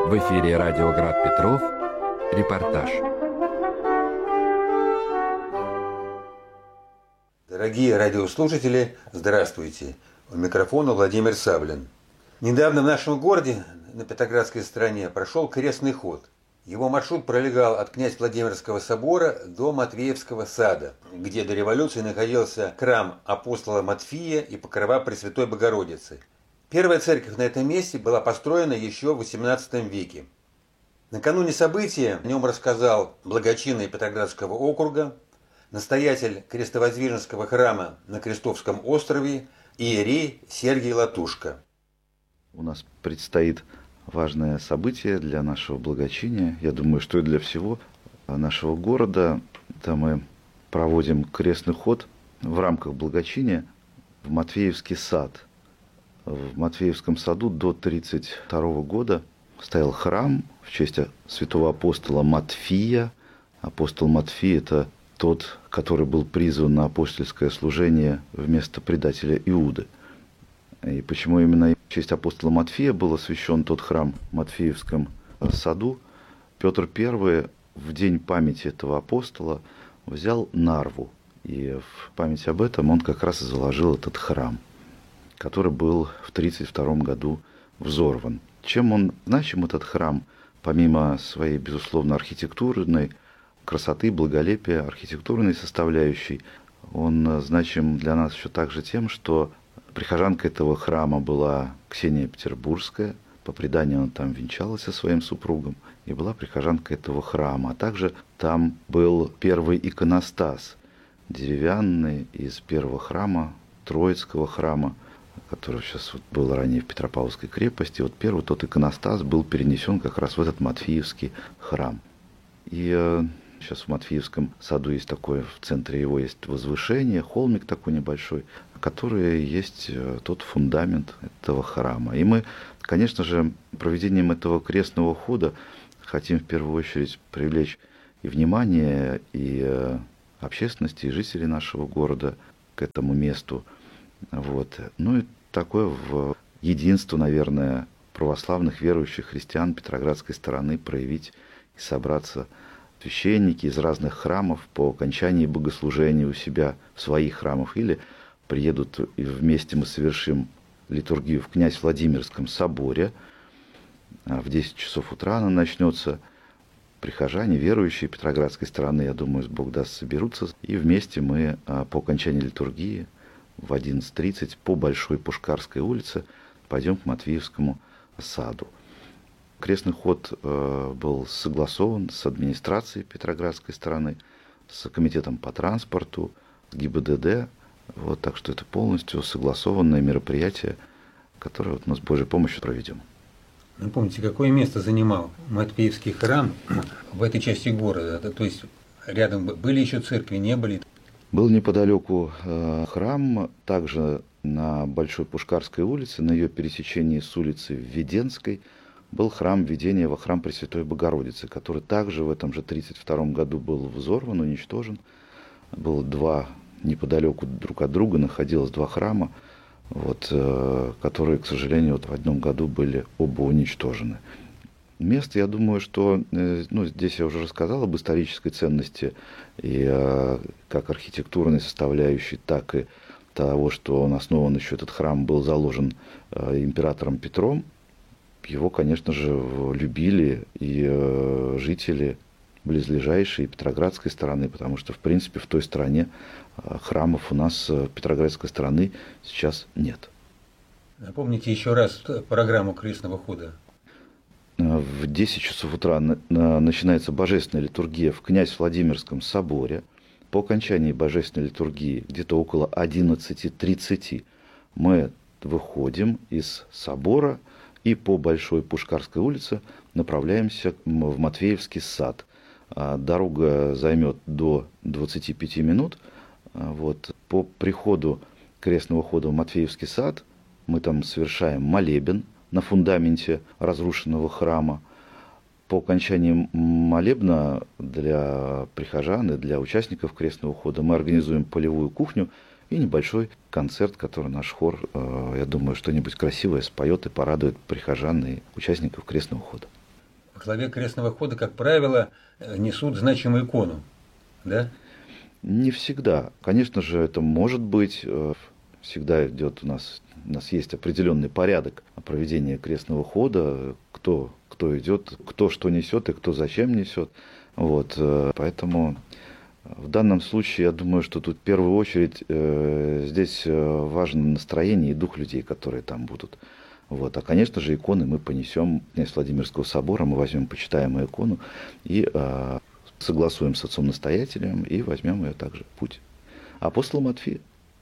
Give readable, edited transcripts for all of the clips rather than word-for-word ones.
В эфире радио Град Петров. Репортаж. Дорогие радиослушатели, здравствуйте. У микрофона Владимир Саблин. Недавно в нашем городе, на Петроградской стороне, прошел крестный ход. Его маршрут пролегал от князь Владимирского собора до Матвеевского сада, где до революции находился храм апостола Матфия и покрова Пресвятой Богородицы. Первая церковь на этом месте была построена еще в XVIII веке. Накануне события о нем рассказал благочинный Петроградского округа, настоятель Крестовоздвиженского храма на Крестовском острове иерей Сергий Латушко. У нас предстоит важное событие для нашего благочиния, я думаю, что и для всего нашего города. Это мы проводим крестный ход в рамках благочиния в Матвеевский сад. В Матвеевском саду до 1932 года стоял храм в честь святого апостола Матфия. Апостол Матфий – это тот, который был призван на апостольское служение вместо предателя Иуды. И почему именно в честь апостола Матфия был освящен тот храм в Матфеевском саду? Петр I в день памяти этого апостола взял Нарву. И в память об этом он как раз и заложил этот храм, который был в 1932 году взорван. Чем он значим, этот храм, помимо своей, безусловно, архитектурной красоты, благолепия, архитектурной составляющей, он значим для нас еще также тем, что прихожанка этого храма была Ксения Петербургская, по преданию она там венчалась со своим супругом, и была прихожанкой этого храма. А также там был первый иконостас, деревянный из первого храма, Троицкого храма, который сейчас был ранее в Петропавловской крепости. Вот первый тот иконостас был перенесен как раз в этот Матфеевский храм. И сейчас в Матфеевском саду есть такое, в центре его есть возвышение, холмик такой небольшой, который есть тот фундамент этого храма. И мы, конечно же, проведением этого крестного хода хотим в первую очередь привлечь и внимание, и общественности, и жителей нашего города к этому месту. Вот. Ну и такое в единство, наверное, православных верующих христиан Петроградской стороны проявить и собраться священники из разных храмов по окончании богослужения у себя в своих храмах, или приедут и вместе мы совершим литургию в князь Владимирском соборе. В 10 часов утра она начнется. Прихожане, верующие Петроградской стороны, я думаю, с Бог даст, соберутся. И вместе мы по окончании литургии в 11:30 по Большой Пушкарской улице пойдем к Матвеевскому саду. Крестный ход был согласован с администрацией Петроградской стороны, с комитетом по транспорту, с ГИБДД. Вот, так что это полностью согласованное мероприятие, которое вот мы с Божьей помощью проведем. Напомните, какое место занимал Матвеевский храм в этой части города? То есть рядом были еще церкви, не были? Был неподалеку храм, также на Большой Пушкарской улице, на ее пересечении с улицей Введенской, был храм введения во храм Пресвятой Богородицы, который также в этом же 1932 году был взорван, уничтожен. Было два неподалеку друг от друга, находилось два храма, вот, которые, к сожалению, вот в одном году были оба уничтожены. Место, я думаю, что здесь я уже рассказал об исторической ценности и как архитектурной составляющей, так и того, что он основан еще, этот храм был заложен императором Петром. Его, конечно же, любили и жители близлежащей Петроградской стороны, потому что, в принципе, в той стороне храмов у нас Петроградской стороны сейчас нет. Напомните еще раз программу крестного хода. В 10 часов утра начинается божественная литургия в князь Владимирском соборе. По окончании божественной литургии, где-то около 11:30, мы выходим из собора и по Большой Пушкарской улице направляемся в Матвеевский сад. Дорога займет до 25 минут. Вот. По приходу крестного хода в Матвеевский сад мы там совершаем молебен на фундаменте разрушенного храма. По окончании молебна для прихожан и для участников крестного хода мы организуем полевую кухню и небольшой концерт, который наш хор, я думаю, что-нибудь красивое споет и порадует прихожан и участников крестного хода. во главе крестного хода, как правило, несут значимую икону, да? Не всегда. Конечно же, это может быть. Всегда идет у нас есть определенный порядок проведения крестного хода, кто идет, кто что несет и кто зачем несет. Вот, поэтому в данном случае я думаю, что тут в первую очередь здесь важно настроение и дух людей, которые там будут. Вот. А, конечно же, иконы мы понесем князь Владимирского собора, мы возьмем почитаемую икону и согласуем с отцом-настоятелем и возьмем ее также в путь. Апостола Матфея.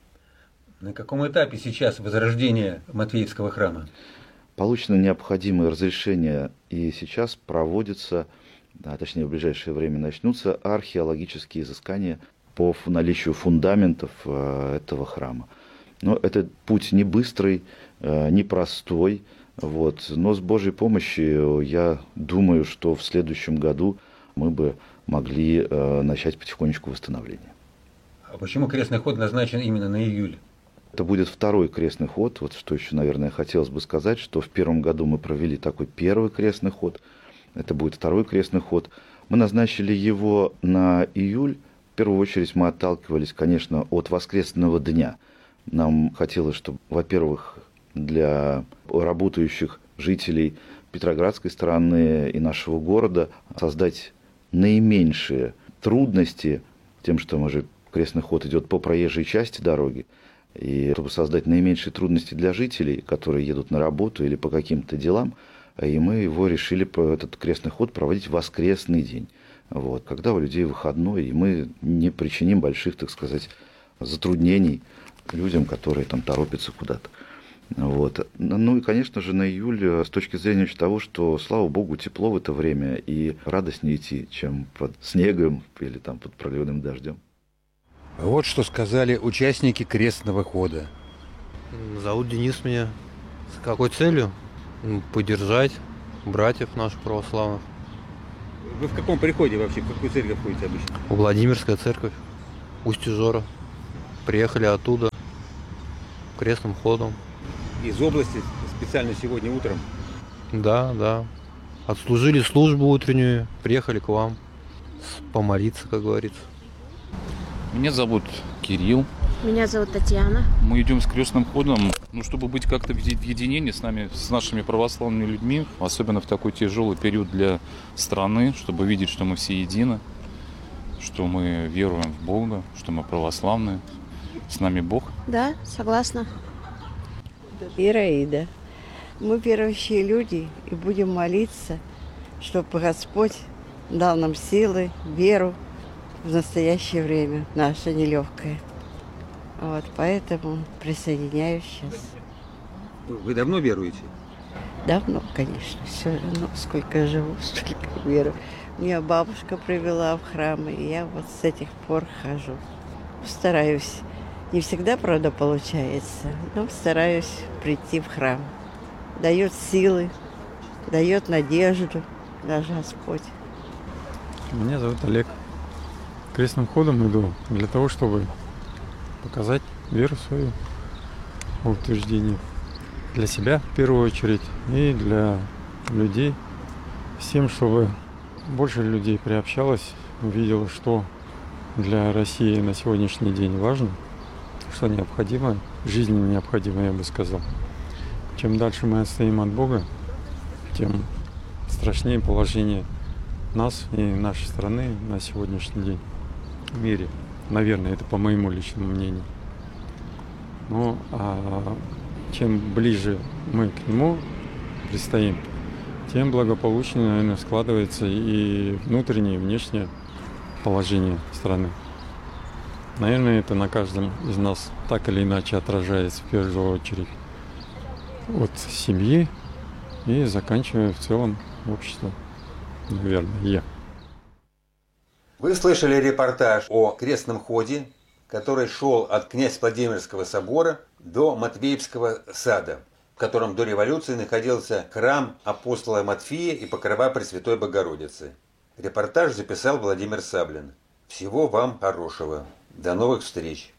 На каком этапе сейчас возрождение Матфеевского храма? Получено необходимое разрешение, и сейчас проводятся, точнее в ближайшее время начнутся археологические изыскания по наличию фундаментов этого храма. Но этот путь не быстрый, не простой, вот, но с Божьей помощью я думаю, что в следующем году мы бы могли начать потихонечку восстановление. А почему крестный ход назначен именно на июль? Это будет второй крестный ход. Вот что еще, наверное, хотелось бы сказать, что в первом году мы провели такой первый крестный ход. Это будет второй крестный ход. Мы назначили его на июль. В первую очередь мы отталкивались, конечно, от воскресного дня. Нам хотелось, чтобы, во-первых, для работающих жителей Петроградской стороны и нашего города создать наименьшие трудности тем, что крестный ход идет по проезжей части дороги, и чтобы создать наименьшие трудности для жителей, которые едут на работу или по каким-то делам, и мы его решили, этот крестный ход, проводить в воскресный день. Вот, когда у людей выходной, и мы не причиним больших, так сказать, затруднений людям, которые там торопятся куда-то. Вот. Ну и, конечно же, на июль с точки зрения того, что, слава богу, тепло в это время и радостнее идти, чем под снегом или там под проливным дождем. Вот что сказали участники крестного хода. Зовут Денис меня. С какой целью? Поддержать братьев наших православных. Вы в каком приходе вообще, в какую церковь ходите обычно? Владимирская церковь, Усть-Ижора. Приехали оттуда крестным ходом. Из области специально сегодня утром? Да. Отслужили службу утреннюю, приехали к вам помолиться, как говорится. Меня зовут Кирилл. Меня зовут Татьяна. Мы идем с крестным ходом, чтобы быть как-то в единении с нашими православными людьми, особенно в такой тяжелый период для страны, чтобы видеть, что мы все едины, что мы веруем в Бога, что мы православные, с нами Бог. Да, согласна. Ираида. Мы верующие люди и будем молиться, чтобы Господь дал нам силы, веру в настоящее время, наше нелегкое. Вот, поэтому присоединяюсь сейчас. Вы давно веруете? Давно, конечно, все равно, сколько живу, столько веру. Меня бабушка привела в храм, и я вот с этих пор хожу. Стараюсь. Не всегда, правда, получается, но стараюсь прийти в храм. Дает силы, дает надежду наш Господь. Меня зовут Олег. Крестным ходом иду для того, чтобы показать веру свою в утверждении. Для себя в первую очередь и для людей. Всем, чтобы больше людей приобщалось, увидело, что для России на сегодняшний день важно, что необходимо, жизненно необходимо, я бы сказал. Чем дальше мы отстоим от Бога, тем страшнее положение нас и нашей страны на сегодняшний день в мире. Наверное, это по моему личному мнению. Но чем ближе мы к нему предстоим, тем благополучнее, наверное, складывается и внутреннее, и внешнее положение страны. Наверное, это на каждом из нас так или иначе отражается в первую очередь от семьи и заканчивая в целом обществом, наверное, Вы слышали репортаж о крестном ходе, который шел от князь Владимирского собора до Матвеевского сада, в котором до революции находился храм апостола Матфея и покрова Пресвятой Богородицы. Репортаж записал Владимир Саблин. Всего вам хорошего. До новых встреч!